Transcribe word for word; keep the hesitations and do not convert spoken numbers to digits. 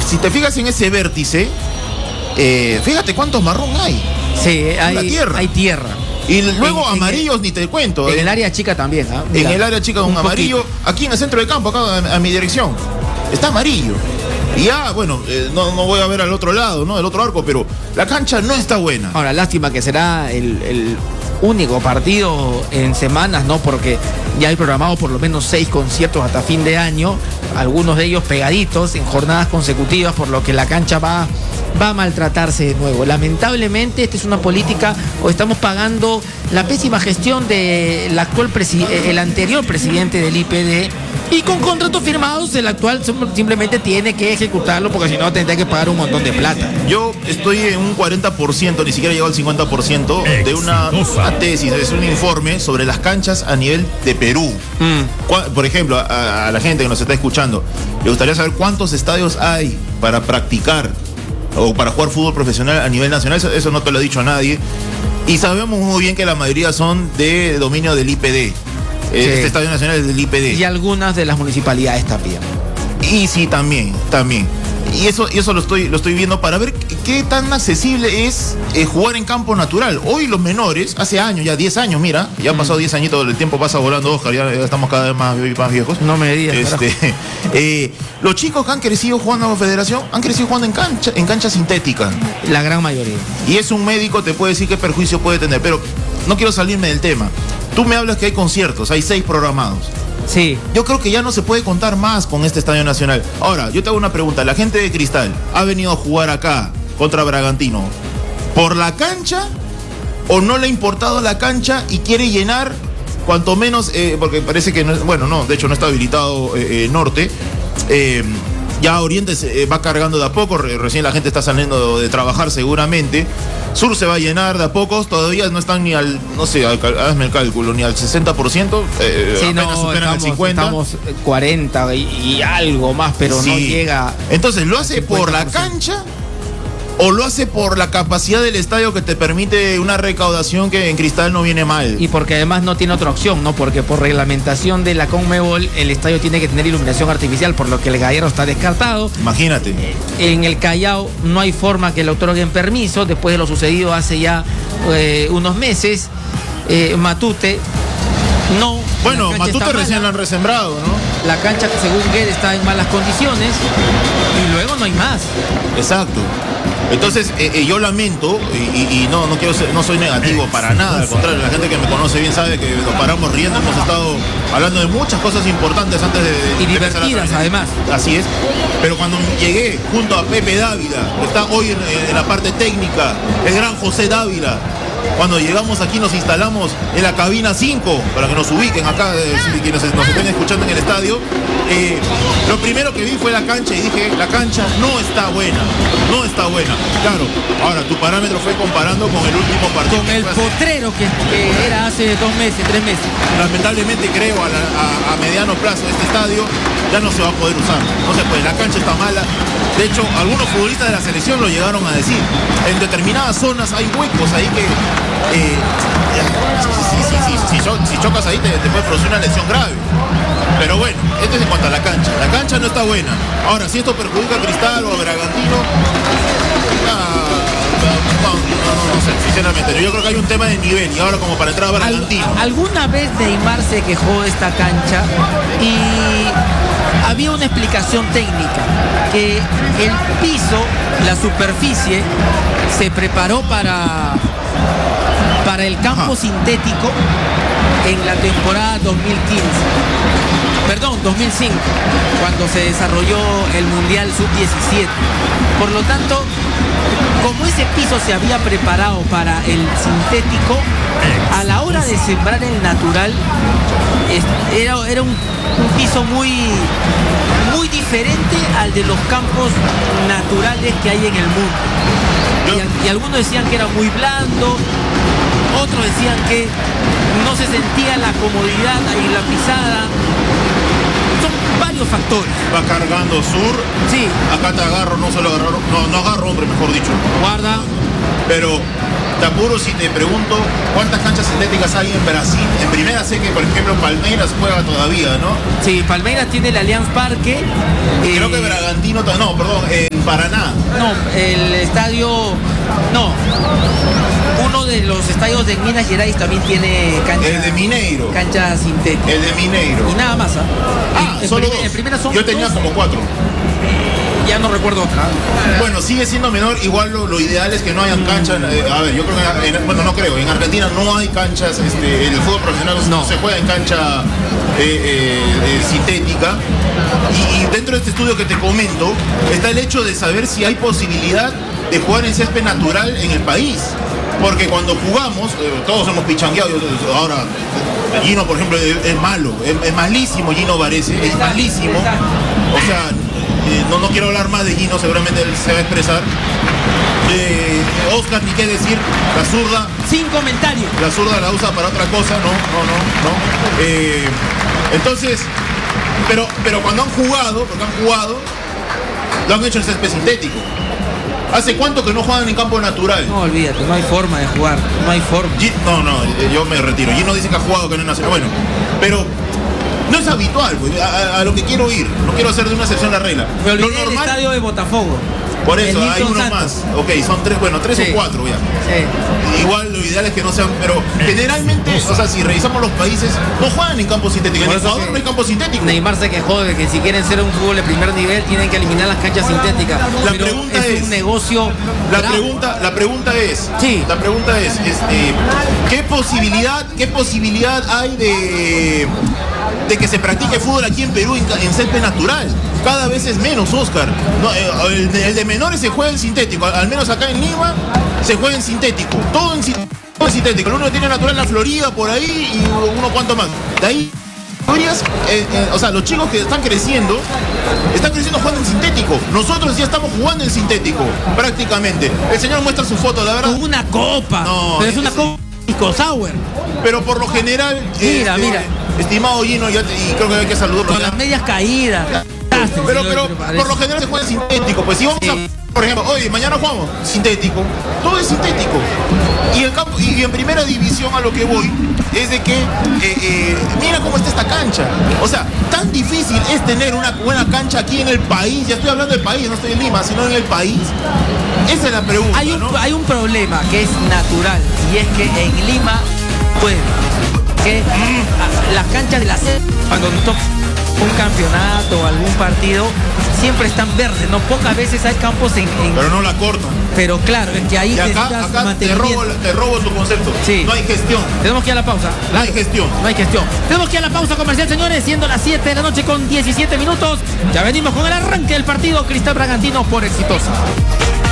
si te fijas en ese vértice, eh, fíjate cuántos marrón hay. Sí, hay la tierra. Hay tierra. Y luego en, amarillos en, ni te cuento. En eh. el área chica también. ¿eh? En el área chica un, un amarillo. Poquito. Aquí en el centro de campo, acá a, a mi dirección. Está amarillo. Y ya, bueno, eh, no, no voy a ver al otro lado, ¿no? El otro arco, pero la cancha no está buena. Ahora, lástima que será el, el único partido en semanas, ¿no? Porque ya hay programado por lo menos seis conciertos hasta fin de año, algunos de ellos pegaditos en jornadas consecutivas, por lo que la cancha va, va a maltratarse de nuevo. Lamentablemente, esta es una política, o estamos pagando la pésima gestión del actual el anterior presidente del I P D, y con contratos firmados el actual simplemente tiene que ejecutarlo, porque si no tendría que pagar un montón de plata. Yo estoy en un cuarenta por ciento, ni siquiera llego al cincuenta por ciento de una, una tesis, es un informe sobre las canchas a nivel de Perú. Mm. Por ejemplo, a, a la gente que nos está escuchando, le gustaría saber cuántos estadios hay para practicar o para jugar fútbol profesional a nivel nacional. Eso, eso no te lo he dicho a nadie. Y sabemos muy bien que la mayoría son de dominio del I P D. Sí. Este Estadio Nacional es del I P D. Y algunas de las municipalidades también. Y sí, también, también. Y eso, y eso lo estoy, lo estoy viendo para ver qué tan accesible es eh, jugar en campo natural. Hoy los menores, hace años, ya diez años, mira, ya han pasado diez añitos, el tiempo pasa volando, Oscar, ya, ya estamos cada vez más, más viejos. No me digas. Este, eh, los chicos que han crecido jugando en Federación, han crecido jugando en cancha, en cancha sintética. La gran mayoría. Y es un médico, te puede decir qué perjuicio puede tener, pero no quiero salirme del tema. Tú me hablas que hay conciertos, hay seis programados. Sí. Yo creo que ya no se puede contar más con este Estadio Nacional. Ahora, yo te hago una pregunta. La gente de Cristal ha venido a jugar acá contra Bragantino ¿por la cancha o no le ha importado la cancha y quiere llenar cuanto menos, eh, porque parece que, no, bueno, no, de hecho no está habilitado eh, eh, Norte, eh, ya Oriente se eh, va cargando de a poco, re, recién la gente está saliendo de trabajar seguramente. Sur se va a llenar de a pocos, todavía no están ni al, no sé, al, hazme el cálculo, ni al sesenta por ciento, eh, sí, apenas no, superan estamos, el cincuenta por ciento. Estamos cuarenta y, y algo más, pero sí. No llega. Entonces, ¿lo hace por la cancha o lo hace por la capacidad del estadio que te permite una recaudación que en Cristal no viene mal? Y porque además no tiene otra opción, ¿no? Porque por reglamentación de la Conmebol el estadio tiene que tener iluminación artificial, por lo que el Gallardo está descartado. Imagínate. En el Callao no hay forma que le otorguen permiso, después de lo sucedido hace ya eh, unos meses. Eh, Matute, no. Bueno, Matute recién la han resembrado, ¿no? La cancha, según Guedes, está en malas condiciones y luego no hay más. Exacto. Entonces, eh, eh, yo lamento, y, y, y no, no, quiero ser, no soy negativo para nada, al contrario, la gente que me conoce bien sabe que nos paramos riendo, hemos estado hablando de muchas cosas importantes antes de... de y de divertidas, además. Así es, pero cuando llegué junto a Pepe Dávila, que está hoy en, en la parte técnica, el gran José Dávila, cuando llegamos aquí nos instalamos en la cabina cinco, para que nos ubiquen acá, eh, quienes nos estén escuchando en el estadio. Eh, lo primero que vi fue la cancha y dije, la cancha no está buena, no está buena. Claro, ahora tu parámetro fue comparando con el último partido. Con el potrero que, que era hace dos meses, tres meses. Lamentablemente creo a, la, a, a mediano plazo este estadio ya no se va a poder usar. No se puede, la cancha está mala. De hecho, algunos futbolistas de la selección lo llegaron a decir. En determinadas zonas hay huecos ahí que... Eh, si, si, si, si, si, si chocas ahí te, te puede producir una lesión grave. Pero bueno, esto es en cuanto a la cancha. La cancha no está buena. Ahora, si esto perjudica a Cristal o a Bragantino, ah, no, no, no, no sé, sinceramente. Yo creo que hay un tema de nivel. Y ahora como para entrar a Bragantino. Al, alguna vez Neymar se quejó de esta cancha y había una explicación técnica, que el piso, la superficie, se preparó para, para el campo Ajá. sintético en la temporada dos mil quince. Perdón, dos mil cinco, cuando se desarrolló el Mundial sub diecisiete. Por lo tanto, como ese piso se había preparado para el sintético, a la hora de sembrar el natural, era, era un, un piso muy, muy diferente al de los campos naturales que hay en el mundo. Y, y algunos decían que era muy blando, otros decían que no se sentía la comodidad ahí la pisada. Son varios factores. Va cargando Sur. Sí. Acá te agarro, no se lo agarro, no, no agarro, hombre, mejor dicho. Guarda. Pero te apuro si te pregunto cuántas canchas sintéticas hay en Brasil. En primera sé que, por ejemplo, Palmeiras juega todavía, ¿no? Sí, Palmeiras tiene el Allianz Parque. Creo eh... que Bragantino, no, perdón, en Para nada. No, el estadio, no. Uno de los estadios de Minas Gerais también tiene cancha. El de Mineiro. Cancha sintética. El de Mineiro. Y nada más, ¿ah? Ah, en, en solo prim- dos. en primera son Yo tenía dos, como cuatro. ya no recuerdo otra. Bueno, sigue siendo menor. Igual lo, lo ideal es que no hayan canchas. eh, a ver, yo creo que, en- bueno, no creo. En Argentina no hay canchas. Este, en el fútbol profesional no, No. se juega en cancha eh, eh, eh, sintética. Y, y dentro de este estudio que te comento está el hecho de saber si hay posibilidad de jugar en césped natural en el país. Porque cuando jugamos, eh, todos hemos pichangueado. yo- Ahora, Gino, por ejemplo, es, es malo. Es, es malísimo Gino Varese. Es malísimo. O sea, eh, no, no quiero hablar más de Gino, seguramente él se va a expresar. Eh, Oscar, ni qué decir, la zurda, Sin comentarios. la zurda la usa para otra cosa, no, no, no, no. Eh, entonces, pero, pero cuando han jugado, porque han jugado, lo han hecho en césped sintético. ¿Hace cuánto que no juegan en campo natural? No, olvídate, no hay forma de jugar. No hay forma. Gi- No, no, eh, yo me retiro. Gino dice que ha jugado que no es nacional. Bueno, pero no es habitual, pues, a, a- a lo que quiero ir. No quiero hacer de una excepción la regla. Me Lo olvidé del normal, estadio de Botafogo. por eso, El hay Nilton uno Santos. más. Ok, son tres, bueno, tres Sí. o cuatro ya. Sí. Igual lo ideal es que no sean, pero generalmente, o sea, si revisamos los países, no juegan en campo sintético. En Por eso Ecuador que no hay campo sintético. Neymar se quejó de que si quieren ser un fútbol de primer nivel tienen que eliminar las canchas sintéticas. La Pero pregunta es, es- un negocio. La bravo. pregunta, la pregunta es, Sí. la pregunta es, este, ¿qué posibilidad, qué posibilidad hay de, de que se practique fútbol aquí en Perú en, ca- en césped natural? Cada vez es menos, Oscar. No, eh, el, de, el de menores se juega en sintético, al, al menos acá en Lima se juega en sintético, todo en, sin- todo en sintético. El uno tiene natural en la Florida por ahí y uno cuanto más. De ahí historias, eh, eh, o sea, los chicos que están creciendo, están creciendo jugando en sintético. Nosotros ya estamos jugando en sintético, prácticamente. El señor muestra su foto, la verdad. Con una copa. No, pero es una ese- copa Pisco Sour. Pero por lo general, Mira, mira. estimado Gino, ya te- y creo que hay que saludarlo. Con ya. las medias caídas. Pero, pero por lo general se juega en sintético. Pues si vamos Sí. a, por ejemplo, oye, mañana jugamos sintético, todo es sintético. Y en, campo, y en primera división a lo que voy es de que, eh, eh, mira cómo está esta cancha. O sea, tan difícil es tener una buena cancha aquí en el país. Ya estoy hablando del país, no estoy en Lima, sino en el país. Esa es la pregunta, Hay un, ¿no? hay un problema que es natural y es que en Lima, pues, que a- las canchas de la sede, cuando nos toca un campeonato o algún partido, siempre están verdes, ¿no? Pocas veces hay campos en... en- Pero no la cortan. pero claro, es que ahí Y acá, necesitas acá te, mantenimiento. robo, te robo tu concepto. Sí. No hay gestión. Tenemos que ir a la pausa. No hay gestión. No hay gestión. Tenemos que ir a la pausa comercial, señores, siendo las siete de la noche con diecisiete minutos. Ya venimos con el arranque del partido Cristal Bragantino por Exitosa.